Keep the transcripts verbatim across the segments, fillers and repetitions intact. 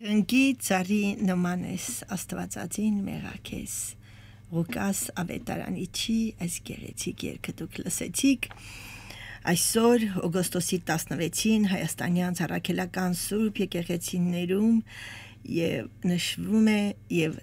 Ընկի ծառի նման ես Աստվածածին մեղաքես Ղուկաս ավետարանիչի այս գեղեցիկ երգը դուք լսեցիք այսօր օգոստոսի տասնվեցին հայաստանյան առաքելական սուրբ եկեղեցիներում եւ նշվում է եւ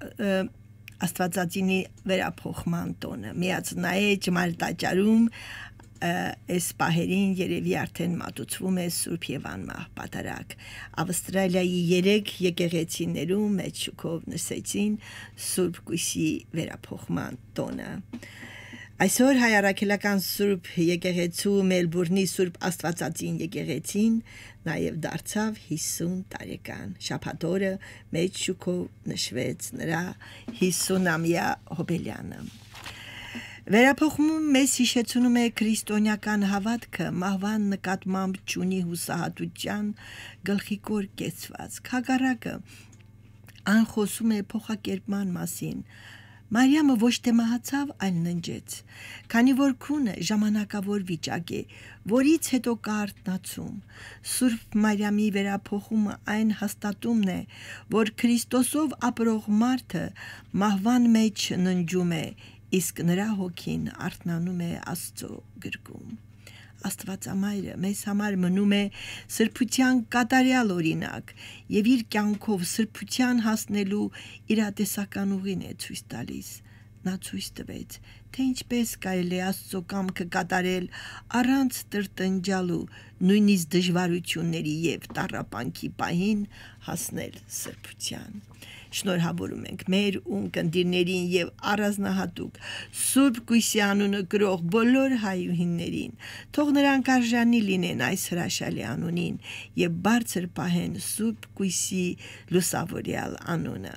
Աստվածածինի վերափոխման տոնը միածնայե ջմալտաճարում այս պահերին երևի արդեն մատուցվում է Սուրբ Եվանմահ պատարագ Ավստրալիայի երեք եկեղեցիներում մեծ շուկով նշեցին Սուրբ Կույսի վերափոխման տոնը Այսօր հայ առաքելական Սուրբ եկեղեցու Մելբուրնի Սուրբ Աստվածածին եկեղեցին նաև դարձավ հիսուն տարեկան շաբաթ օրը մեծ շուկով նշվեց նրա հիսունամյա հոբելյանը Վերափոխումը մեզ հիշեցնում է քրիստոնեական հավատքը մահվան նկատմամբ ճունի հուսահատության գլխիկոր կեցված հակառակը ան խոսում է փոխակերպման մասին Մարիամը ոչ թե մահացավ, այլ ննջեց, քանի որ քունը ժամանակավոր վիճակ է, որից հետո կա արթնացում։ Սուրբ Մարիամի վերափոխումը այն հաստատումն է, որ Քրիստոսով ապրող մարդը մահվան մեջ ննջում է, իսկ նրա հոգին արթնանում է Աստծո գրկում։ Աստվածամայրը մեզ համար մնում է սրբության կատարյալ օրինակ եւ իր կյանքով սրբության հասնելու իրատեսական ուղին է ցույց տալիս նա ցույց տվեց թե ինչպես կարելի է Աստծո կամքը կատարել առանց տրտնջալու նույնիսկ դժվարությունների եւ տառապանքի պահին հասնել սրբության Շնորհավորում ենք մեր ունկնդիրներին եւ առանձնահատուկ Սուրբ Կույսի անունը գրող բոլոր հայուհիներին թող նրանք արժանի լինեն այս հրաշալի անունին եւ բարձր պահեն Սուրբ Կույսի լուսավորյալ անունը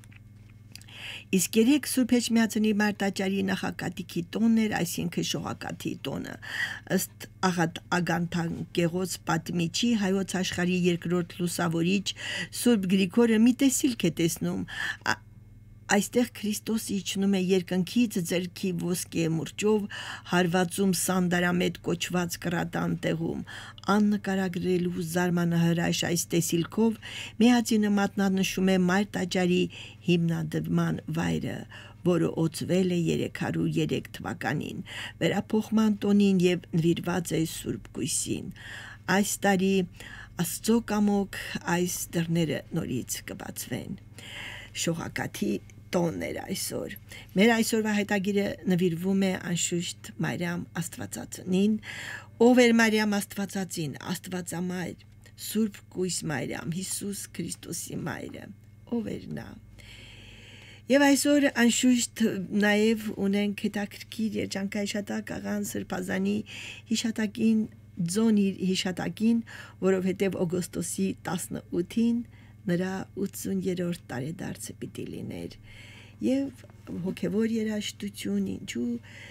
Իսկ երեք Սուրբ Էջմիածնի մարտաճարի նախակատիքի տոնն էր, այսինքն շողակաթի տոնը ըստ աղատ ագանթան Գեղոց պատմիչի հայոց աշխարհի երկրորդ լուսավորիչ Սուրբ Գրիգորը մի տեսիլք է տեսնում Այստեղ Քրիստոսը իջնում է երկնքից ձեռքի ոսկե մուրճով հարվածում սանդարամետ կոչված կրատան տեղում աննկարագրելու զարմանահրաշ այս տեսիլքով միածինը մատնանշում է մարտաճարի հիմնադրման վայրը որը օծվել է երեք հարյուր երեք թվականին վերափոխման տոնին եւ նվիրված է Սուրբ Կույսին այս տարի Աստծո կամոք այս դռները նորից կբացվեն շողակաթի տոններ այսօր մեր այսօրվա հետագիրը նվիրվում է անշուշտ Մարիամ Աստվածածնին ով էր Մարիամ Աստվածածին Աստվածամայր Սուրբ Կույս Մարիամ Հիսուս Քրիստոսի մայրը ով էր նա Եվ այսօր անշուշտ նաև ունենք հետաքրքիր երջանկայիշատակ աղան Սրբազանի հիշատակին ձոնի հիշատակին որովհետև օգոստոսի տասնութին նրա ութսուներորդ տարեդարձը պիտի լիներ եւ հոգեվոր երաժշտություն ինչու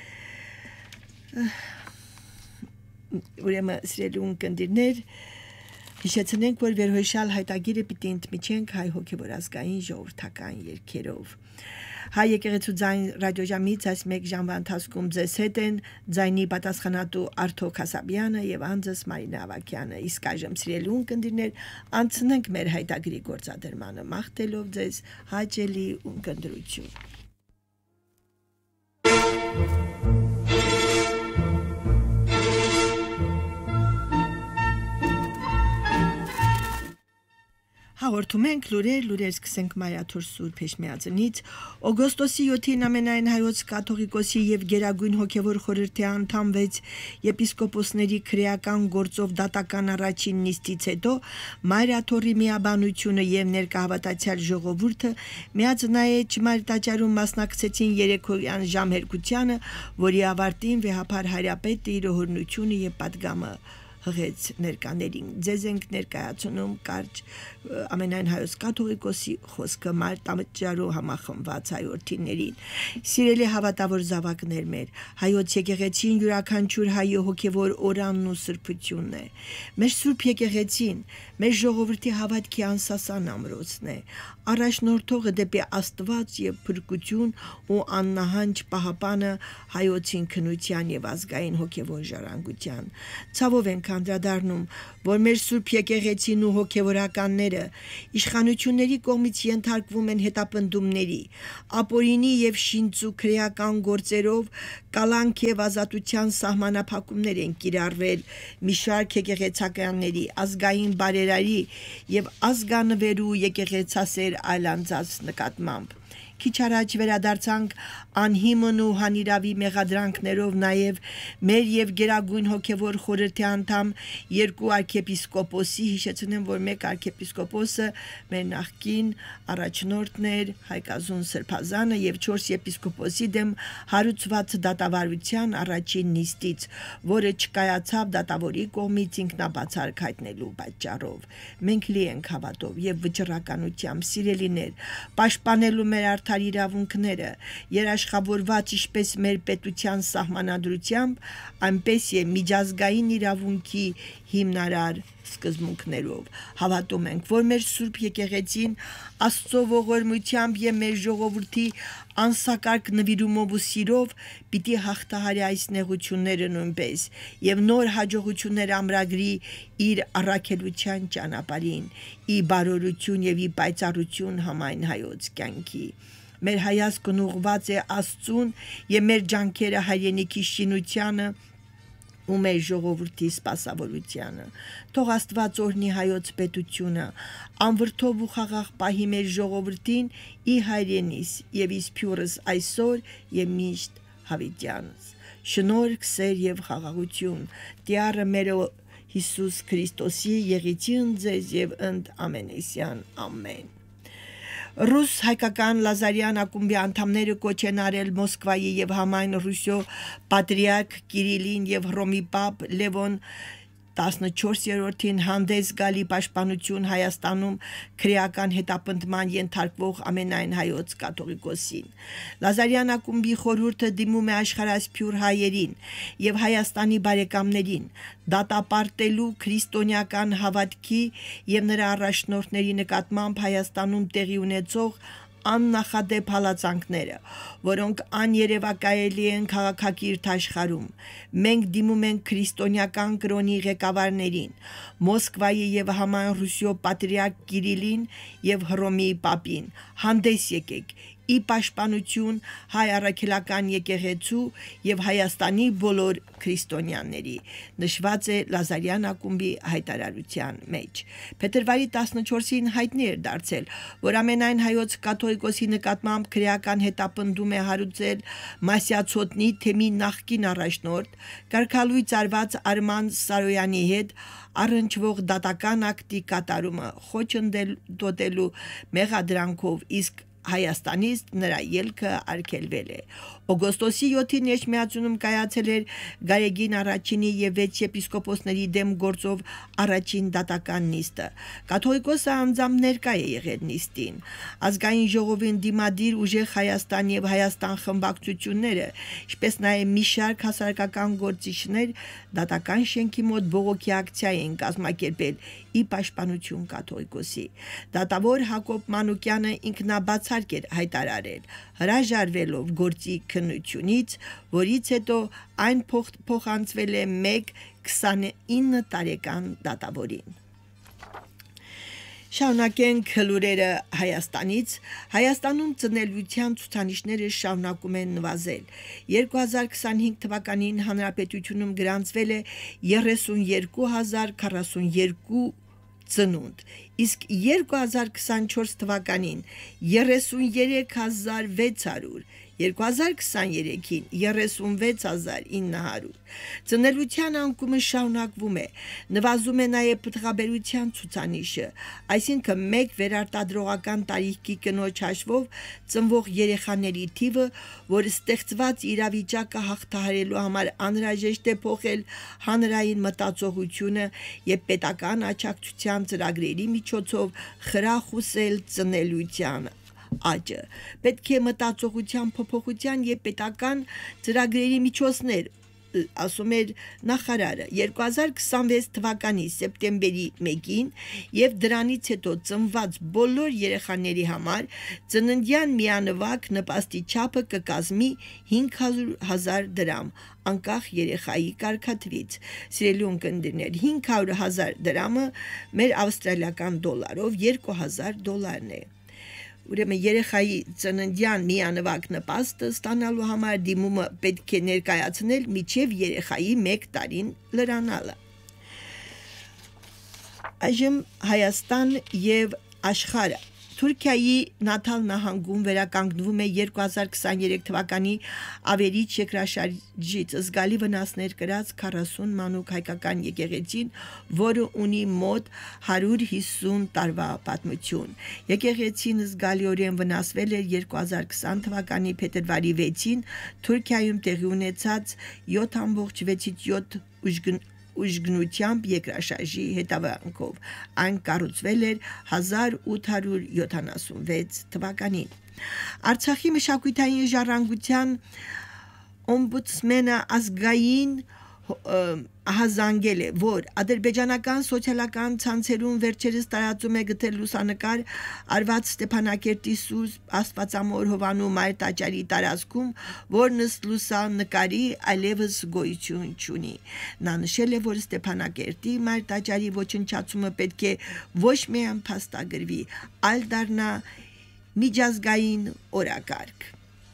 ուրեմն սիրելի ունկնդիրներ հիշեցնենք որ վերհիշալ հայտագիրը պիտի ընդմիջենք հայ հոգեվոր ազգային ժողովրդական երգերով Հայ եկեղեցու ձայն ռադիոժամից այս մեկ ժամվա ընթացքում ձեզ հետ են ձայնի պատասխանատու Արթուր Խասաբյանը եւ անձս Մարինա Ավակյանը իսկ այժմ սիրելի ունկնդիրներ անցնենք մեր հայտագրի գործադրմանը մաղթելով ձեզ հաճելի ունկնդրություն Հաղորդում ենք լուրեր, լուրեր սկսենք Մարիաթուր Սուրբ Էջմիածնից օգոստոսի յոթին ամենայն հայոց կաթողիկոսի եւ Գերագույն հոգեվոր խորհրդի անդամ վեց եպիսկոպոսների քրեական գործով դատական առաջին նիստից հետո Մարիաթուրի միաբանությունը եւ ներկայավատացյալ ժողովուրդը միածնայե ջմալտաճարում մասնակցեցին երեկոյան ժամհերգությանը, որի ավարտին վեհապար հարապետը իր օրհնությունը եւ պատգամը հղեց ներկաներին ձեզ ենք ներկայացնում կարճ ամենայն հայոց կաթողիկոսի խոսքը մարտաճարու համախմբված հայորդիներին սիրելի հավատավոր զավակներ մեր հայոց եկեղեցին յուրաքանչյուր հայո հոգևոր օրանն ու սրբությունն է մեր սուրբ եկեղեցին մեր ժողովրդի հավատքի անսասան ամրոցն է առաջնորդողը դեպի Աստված եւ փրկություն ու աննահանջ պահապանը հայոցին քնության եւ ազգային հոգևոր ժառանգության ցավով ենք անդրադառնում, որ մեր Սուրբ Եկեղեցին ու հոգևորականները իշխանությունների կողմից ենթարկվում են հետապնդումների, ապօրինի եւ շինծու քրեական գործերով կալանք եւ ազատության սահմանափակումներ են կիրառվել մի շարք եկեղեցականների ազգային բարերարի եւ ազգանվերու եկեղեցասեր այլանդած նկատմամբ։ Քիչ առաջ վերադարձանք անհիմն ու հանիրավի մեղադրանքներով նաև մեր եւ Գերագույն հոգևոր խորհրդի անդամ երկու arczepiskopos-ի, հիշեցնեմ, որ մեկ arczepiskopos-ը մեր նախկին առաջնորդն էր Հայկազուն Սրբազանը եւ չորս եպիսկոպոսի դեմ հարուցված դատավարության առաջին նիստից, որը չկայացավ դատավորի կողմից ինքնաբացարկ հայտնելու պատճառով։ Մենք լի ենք հավատով եւ վճռականությամբ, սիրելիներ, պաշտպանելու մեր արդար իրավունքները, երաշխավորված ինչպես մեր պետության սահմանադրությամբ, այնպես եւ միջազգային իրավունքի հիմնարար սկզբունքներով։ Հավատում ենք, որ մեր Սուրբ Եկեղեցին Աստծո ողորմությամբ եւ մեր ժողովրդի անսակարկ նվիրումով ու սիրով պիտի հաղթահարի այս նեղությունները նույնպես եւ նոր հաջողություններ ամրագրի իր առաքելության ճանապարհին, ի բարօրություն եւ ի պայծառություն համայն հայոց կյանքի։ Մեր հայացքն ուղղված է Աստծուն եւ մեր ջանքերը հայրենիքի շինությանը ու մեր ժողովրդի սպասավորությանը։ Թող Աստված օրհնի հայոց պետությունը, անվրդով ու խաղաղ պահի մեր ժողովրդին ի հայրենիս եւ իսփյուրս այսօր եւ միշտ հավիտյանս։ Շնորհք, սեր եւ խաղաղություն Տյառը մեր Հիսուս Քրիստոսի եղիցին ձեզ եւ ընդ ամենեսյան ամեն։ Ռուս հայկական Լազարյան ակումբի անդամները կոչ են արել Մոսկվայի եւ համայն Ռուսիո պատրիարք Կիրիլին եւ Հռոմի պապ Լևոն տասնչորսերորդին հանդես գալի պաշտպանություն Հայաստանում քրեական հետապնդման ենթարկվող ամենայն հայոց կաթողիկոսին։ Լազարյան ակումբի խորհուրդը դիմում է աշխարհասփյուր հայերին եւ Հայաստանի բարեկամներին դատապարտելու քրիստոնեական հավատքի եւ նրա առաջնորդների նկատմամբ Հայաստանում տեղի ունեցող աննախադեպ հալածանքները, որոնք աներևակայելի են քաղաքակիրթ աշխարհում։ Մենք դիմում ենք քրիստոնեական կրոնի ղեկավարներին, Մոսկվայի եւ համայն Ռուսիո պատրիարք Կիրիլին եւ Հռոմի պապին, հանդես եկեք ի պաշտպանություն հայ առաքելական եկեղեցու եւ Հայաստանի բոլոր քրիստոնյաների, նշված է Լազարյան ակումբի հայտարարության մեջ։ Փետրվարի տասնչորսին հայտնի էր դարձել, որ ամենայն հայոց կաթողիկոսի նկատմամբ քրեական հետապնդում է հարուցել Մասյացոտնի թեմի նախկին առաջնորդ Կարգալույծ արված Արման Սարոյանի հետ առնչվող դատական ակտի կատարումը խոչընդոտելու մեղադրանքով, իսկ Հայաստանից նրա ելքը արգելվել է։ Օգոստոսի յոթին Էջմիածունում կայացել էր Գարեգին առաջինի եւ վեց եպիսկոպոսների դեմ գործով առաջին դատական նիստը։ Կաթողիկոսը անձամբ ներկա է եղել նիստին։ Ազգային ժողովին դիմադիր ուժեղ Հայաստան եւ Հայաստան խմբակցությունները, ինչպես նաեւ մի շարք հասարակական գործիչներ դատական շենքի մոտ բողոքի ակցիա են կազմակերպել ի պաշտպանություն կաթողիկոսի։ Դատավոր Հակոբ Մանուկյանը ինքնաբացարկ էր հայտարարել, հրաժարվելով գործի քննությունից, որից հետո այն փոխանցվել է մեկ քսանինը տարեկան դատավորին։ Շարունակենք լուրերը Հայաստանից։ Հայաստանում ծնելիության ցուցանիշները շարունակում են նվազել։ երկու հազար քսանհինգ թվականին հանրապետությունում գրանցվել է երեսունյերկու հազար քառասունյերկու ծնունդ, իսկ երկու հազար քսանչորս թվականին երեսունյերեք հազար վեց հարյուր, երկու հազար քսաներեքին երեսունվեց հազար ինը հարյուր։ Ծնելիության անկումը շարունակվում է, նվազում է նաև պտղաբերության ցուցանիշը, այսինքն մեկ վերարտադրողական տարիքի կնոջ հաշվով ծնվող երեխաների թիվը, որը ստեղծված իրավիճակը հաղթահարելու համար անհրաժեշտ է փոխել հանրային մտածողությունը եւ պետական աջակցության ծրագրերի միջոցով խրախուսել ծնելիության աճը։ Պետք է մտածողության փոփոխության եւ պետական ծրագրերի միջոցներ ասում էր նախարարը երկու հազար քսանվեց թվականի սեպտեմբերի մեկին եւ դրանից հետո ծնված բոլոր երեխաների համար ծննդյան միանվագ նպաստի չափը կկազմի հինգ հազար դրամ անկախ երեխայի կարգաթվից սիրելի ունկնդիրներ հինգ հարյուր հազար դրամը մեր ավստրալիական դոլարով երկու հազար դոլարն է Ուրեմն երեխայի ծննդյան միանվագ նպաստը ստանալու համար դիմումը պետք է ներկայացնել մինչև երեխայի մեկ տարին լրանալը Այժմ Հայաստան եւ աշխարհը Թուրքիայի Նաթալ նահանգում վերականգնվում է երկու հազար քսաներեք թվականի ավերիչ երկրաշարժից զգալի վնասներ կրած քառասուն մանուկ հայկական եկեղեցին, որը ունի մոտ հարյուր հիսուն տարվա պատմություն։ Եկեղեցին զգալիորեն վնասվել էր երկու հազար քսան թվականի փետրվարի վեցին Թուրքիայում տեղի ունեցած յոթ ամբողջ վեցից յոթ ուժգն ուժգնությամբ երկրաշարժի հետևանքով այն կառուցվել էր հազար ութ հարյուր յոթանասունվեց թվականին Արցախի մշակութային ժառանգության օմբուդսմենը ազգային հազանգել է, որ ադրբեջանական սոցիալական ցանցերում վերջերս տարածում է գտել լուսանկար Արված Ստեփանակերտի Սուրբ Աստվածամոր Հովանու Մայր տաճարի տարածքում, որն ըստ լուսանկարի այլևս գոյություն չունի։ Նա նշել է, որ Ստեփանակերտի Մայր տաճարի ոչնչացումը պետք է ոչ միայն փաստագրվի, այլ դառնա միջազգային օրակարգ։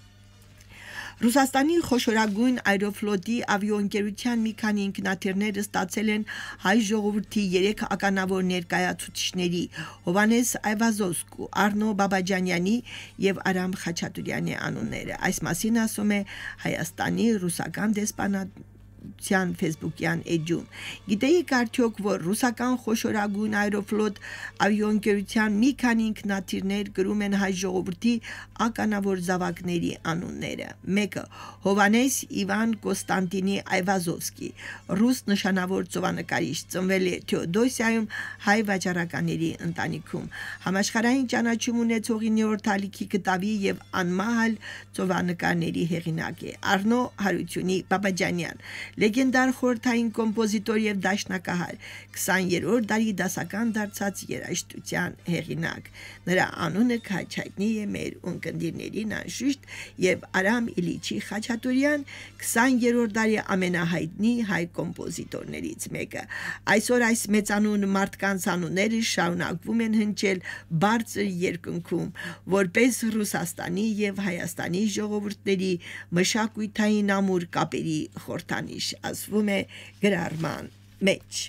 Ռուսաստանի խոշորագույն Aeroflot-ի ավիաընկերության մի քանի ինքնաթիռներ ստացել են հայ ժողովրդի երեք ականավոր ներկայացուցիչների Հովհաննես Այվազովսկու, Արնո Բաբաջանյանի եւ Արամ Խաչատուրյանի անունները։ Այս մասին ասում է Հայաստանի ռուսական դեսպանատության Facebook-յան էջում։ Գիտեիք արդյոք, որ ռուսական խոշորագույն Aeroflot ավիաընկերության մի քանի ինքնաթիռներ գրում են հայ ժողովրդի ականավոր զավակների անունները։ Մեկը Հովհաննես Իվան Կոստանտինի Այվազովսկի, ռուս նշանավոր ծովանկարիչ, ծնվել է Թեոդոսիայում հայ վաճառականների ընտանիքում։ Համաշխարհային ճանաչում ունեցող իններորդ ալիքի կտավի եւ անմահալ ծովանկարների հեղինակ է Արնո Հարությունի Բաբաջանյան, լեգենդար խորհրդային կոմպոզիտոր եւ դաշնակահար, քսաներորդ դարի դասական դարձած երաժշտության հեղինակ։ Նրա անունը քաչայտնի է մեր ունկնդիրներին անշուշտ եւ Արամ Իլիչի Խաչատուրյան քսաներորդ դարի ամենահայտնի հայ կոմպոզիտորներից մեկը։ Այսօր այս մեծանուն մարդկանց անունները շարունակվում են հնչել բարձր երկնքում, որպես Ռուսաստանի եւ Հայաստանի ժողովուրդների մշակութային ամուր կապերի խորհրդանիշ, ասվում է գրառման մեջ։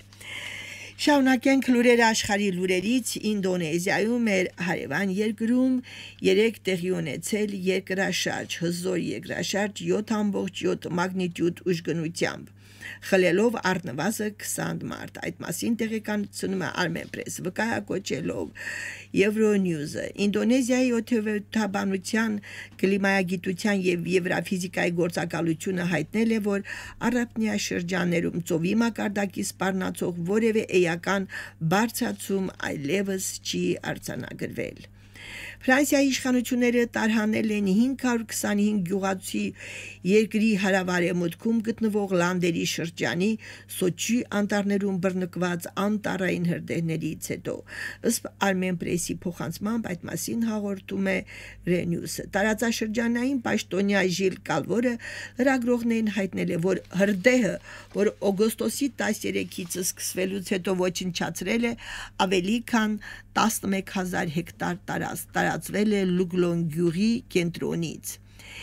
Շարունակենք լուրերը աշխարհի լուրերից Ինդոնեզիայում մեր հարևան երկրում երեք տեղի ունեցել երկրաշարժ, հզոր երկրաշարժ յոթ ամբողջ յոթ մագնիտուդ ուժգնությամբ, խլելով առնվազն քսան մարդ։ Այդ մասին տեղեկացնում է Armen Press վկայակոչելով Euronews-ը։ Ինդոնեզիայի օդանավթաբանության, կլիմայագիտության եւ եվրաֆիզիկայի գործակալությունը հայտնել է, որ առափնյա շրջաններում ծովի մակարդակի սպառնացող որևէ էական բարձրացում այլևս չի արձանագրվել։ Ֆրանսիայի իշխանությունները տարհանել են հինգ հարյուր քսանհինգ գյուղացի երկրի հարավարեմուտքում գտնվող լանդերի շրջանի Սոչի անտառներում բռնկված անտառային հրդեհներից հետո։ Ըստ Armen Press-ի փոխանցմամբ այդ մասին հաղորդում է Renews-ը։ Տարածաշրջանային պաշտոնյա Ժիլ Կալվորը լրագրողներին հայտնել է, որ հրդեհը, որ օգոստոսի տասներեքից սկսվելուց հետո ոչնչացրել է ավելի քան տասնմեկ հազար հեկտար տարածք, տարածվել է Լուգլոն գյուղի կենտրոնից։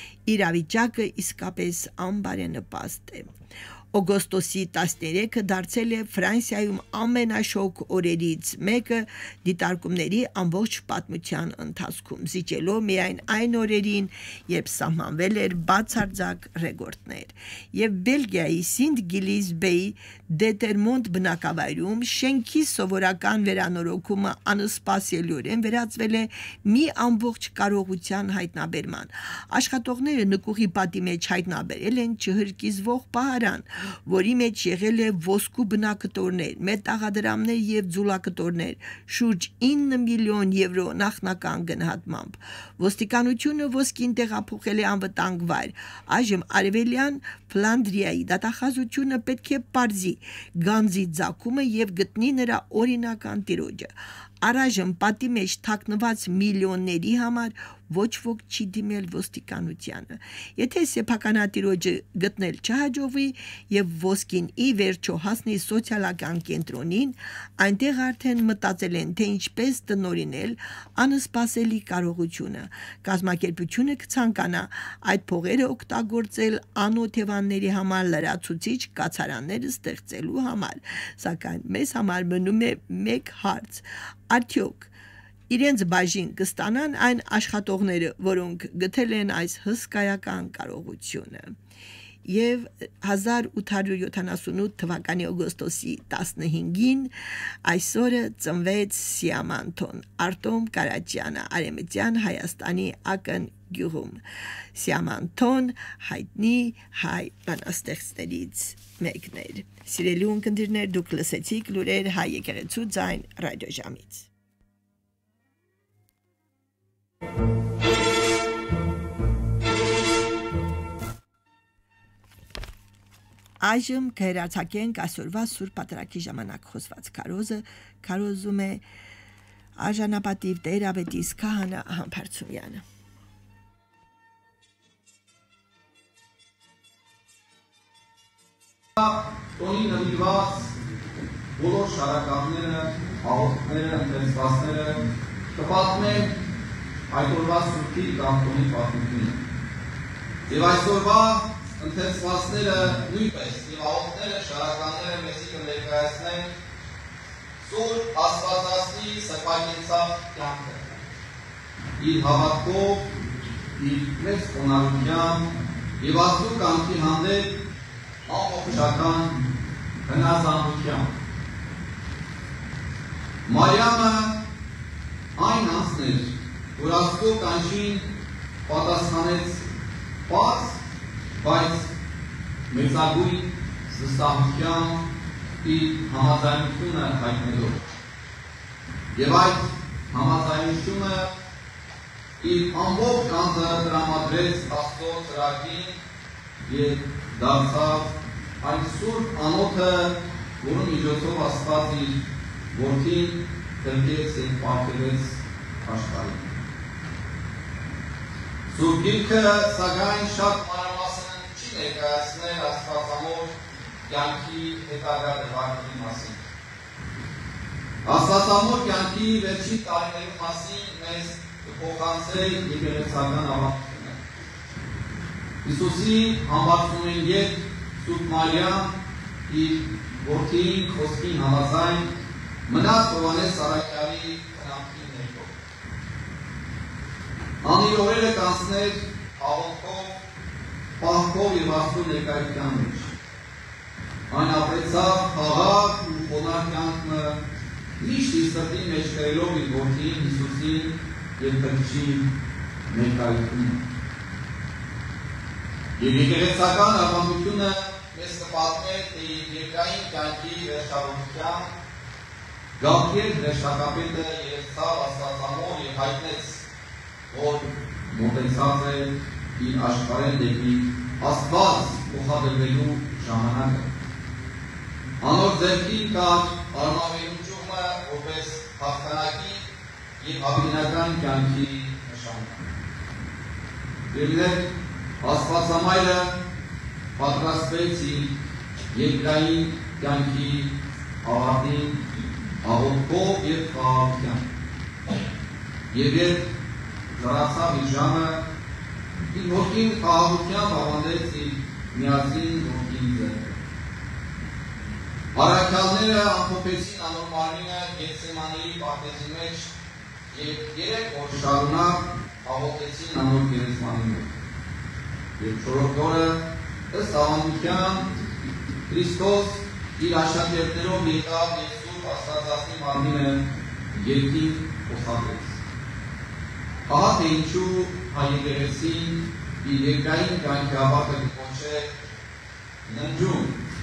Իրավիճակը իսկապես անբարենպաստ է։ Օգոստոսի տասներեքը դարձել է Ֆրանսիայում ամենաշոգ օրերից մեկը դիտարկումների ամբողջ պատմության ընթացքում, զիջելով միայն այն օրերին, երբ սահմանվել էր բացարձակ ռեկորդներ։ Եվ Բելգիայի Սինթ Գիլիս Բեյ Դետերմոնտ բնակավայրում շենքի սովորական վերանորոգումը անսպասելիորեն վերածվել է մի ամբողջ կարողության հայտնաբերման։ Աշխատողները նկուղի պատի մեջ հայտնաբերել են չհրկիզվող պահարան, որի մեջ եղել է ոսկու բնակտորներ, մետաղադրամներ եւ ձուլակտորներ, շուրջ ինը միլիոն եվրո նախնական գնահատմամբ։ Ոստիկանությունը ոսկին տեղափոխել է անվտանգ վայր։ Այժմ Արևելյան Ֆլանդրիայի դատախազությունը պետք է պարզի գանձի ձակումը եւ գտնի նրա օրինական տիրոջը։ Առայժմ պատի մեջ թաքնված միլիոնների համար ոչ ոք չի դիմել ոստիկանությանը։ Եթե սեփականատիրոջը գտնել չհաջողվի եւ ոսկին ի վերջո հասնի սոցիալական կենտրոնին, այնտեղ արդեն մտածել են, թե ինչպես տնօրինել անսպասելի կարողությունը։ Կազմակերպությունը կցանկանա այդ փողերը օգտագործել անօթևանների համար լրացուցիչ կացարաններ ստեղծելու համար, սակայն մեզ համար մնում է մեկ հարց. արդյոք իրենց բաժին կստանան այն աշխատողները, որոնք գտել են այս հսկայական կարողությունը։ Եվ հազար ութ հարյուր յոթանասունութ թվականի օգոստոսի տասնհինգին այսօրը ծնվեց Սիամանթոն Արտոմ Կարաջյանը Արեմտյան Հայաստանի Ակն գյուղում։ Սիամանթոն հայտնի հայ բանաստեղծներից մեկն էր։ Սիրելի ունկնդիրներ, դուք լսեցիք լուրեր հայ եկեղեցու ձայն ռադիոժամից։ Այժմ կհերացակենք այսօրվա Սուրբ Պատարագի ժամանակ խոսված քարոզը, քարոզում է արժանապատիվ Տեր Ավետիս քահանա Համբարձումյանը։ Տոնի նվիրված բոլոր շարականները, աղոթքները, ընթերցվածները կպատմեն այդ օրվա Սուրբի կամ տոնի պատմությունը։ Եվ այսօրվա ընթերցվածները նույնպես եւ աղոթքները, շարականները մեզի կներկայացնեն Սուրբ Աստվածածնի սրբագենցաղ կյանքը։ Իր հավատքով, իր մեծ խոնարհությամբ եւ Աստծո կամքի հանդեպ ամբողջական հնազանդությամբ։ Մարիամը այն անձն էր, որ Աստծո կանչին պատասխանեց պարզ, բայց մեծագույն վստահությամբ իր համաձայնությունը հայտնելով։ Եվ այդ համաձայնությունը իր ամբողջ անձը տրամադրեց Աստծո ծրագրին եւ դարձավ այն սուրբ անոթը, որի միջոցով Աստված իր որդին տրկեց եւ պարգևեց աշխարհին։ Սուրբ Գիրքը սակայն շատ մանրամասն չի ներկայացնել Աստվածամոր կյանքի հետագա դեպքերի մասին։ Աստվածամոր կյանքի վերջին տարիների մասին մեզ կփոխանցի եկեղեցական ավանդությունը։ Հիսուսի համբարձումին ետ Սուրբ Մարիամ իր որդին խոսքին համաձայն մնաց Հովհաննես Սարաքյալի խնամքին ներքո։ Անիր օրերը կանցներ աղոթքով, պահքով եւ Աստծո ներկայության մեջ։ Այն ապրեցավ խաղաղ ու խոնարհ կյանքը, միշտ իր սրտի մեջ կրելով իր որդին Հիսուսին եւ Քրիստոսին ներկայությունը։ Եվ եկեղեցական ավանդությունը մեզ կպատմի, թե երկրային կյանքի վերջավորությամբ Գաբրիել հրեշտակապետը երեցավ Աստվածամոր եւ հայտնեց, որ մոտեցած է իր աշխարհեն դեպի Աստված ուղղադրվելու ժամանակը։ Անոր ձեռքին կար արմավերությունը որպես հաղթանակի եւ հավիտենական կյանքի նշան։ Եվ Աստվածամայրը պատրաստվեց իր երկրային կյանքի ավարտին աղոթքով եւ խաղաղությամբ։ Եվ երբ զարացավ իր ժամը, իր որդին խաղաղությամբ ավանդեց իր միածին որդին ձեռքը։ Առաքյալները ամփոփեցին անոր մարմինը Գեթսեմանի պարտեզի մեջ եւ երեք օր շարունակ աղոթեցին անոր գերեզմանի մոտ։ Եվ չորրորդ օրը ըստ ավանդության Քրիստոս իր աշակերտներով եկավ եւ Սուրբ Աստվածածնի մարմինը երկին փոխադրեց։ Ահա թե ինչու հայ եկեղեցին իր երկրային կյանքի ավարտը կոչե ննջում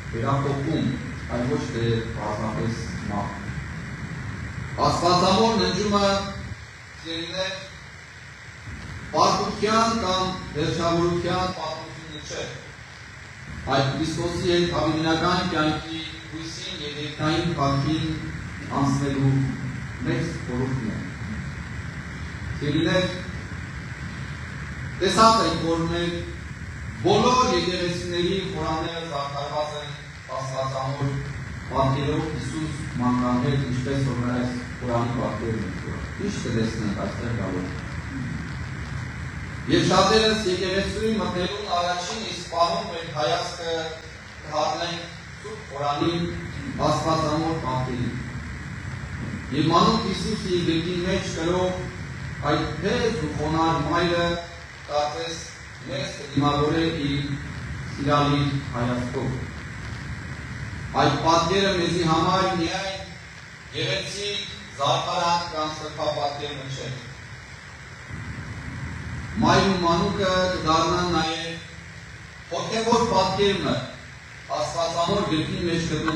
վերափոխում, այլ ոչ թե պարզապես մահ։ Աստվածամոր ննջումը սիրելիներ պարտության կամ վերջավորության պատմությունը չէ։ Այդ Քրիստոսի հետ հավիտենական կյանքի հույսին և երկնային քաղաքին անցնելու մեծ խորհուրդն է։ Սիրելիներ, տեսած եք, որ մեր բոլոր եկեղեցիների խորանները զարդարված են աստվածամոր պատկերով Հիսուս մանրան հետ, ինչպես որ մեր այս խորանի պատկերն են։ Ինչ կտեսնենք այստեղ գալով։ Եվ շատերս եկեղեցուի մտնելուն առաջին իսկ պահում մեր հայացքը կհառնենք Սուրբ Խորանի աստվածամոր պատկերին։ Եվ մանուկ Հիսուսի գետի մեջ կրող այդ թեզ ու խոնար մայրը կարծես մեզ կդիմավորե իր սիրալի հայացքով։ Այդ պատկերը մեզի համար միայն գեղեցիկ, զարդարանք կամ սրբապատկերն չէ։ Մայր ու մանուկը կդառնան նաև հոգևոր պատկերն է, աստվածամոր գետնի մեջ գտնող